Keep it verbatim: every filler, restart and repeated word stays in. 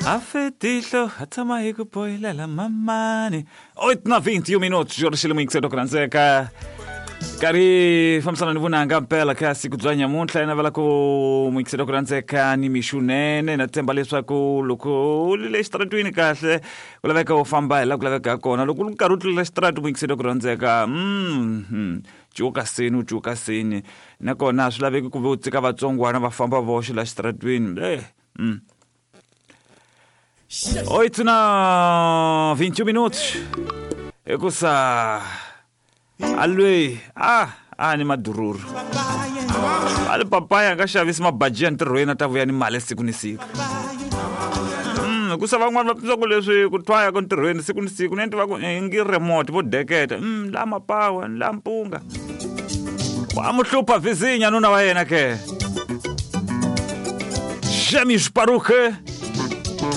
Afetihlo atama hi ku boilela mamani oito na vinte e um minutos Jorge Xilimwini que kurandzeka kari famsana ni vunanga mpela ka siku bya nyamuntlha ina vela ku mwikiselo kurandzeka ni mixunene na temba leswaku loko le xitratwini kahle ku laveka u famba hi la ku laveka kona loko u karhi u tlulela xitrati mwikiselo kurandzeka mm cuka sini u cuka sini nakona swi laveki ku ve u tsika vatsongwana va famba voxe la xitratwini eh mm oito na vinte e um minutos ekusa alwe ah ah ni madururu ale papaya nga xavisi mabajia ntirhweni ta vuya ni mali siku ni siku mm kusa van'wana va pfisa ku leswi ku twaya ku ntirhweni siku ni siku nenti va ku ngi remote vo deketa mm la mapawa la mpunga wa muhlupha vizinya nuna wa yena ke James Paruke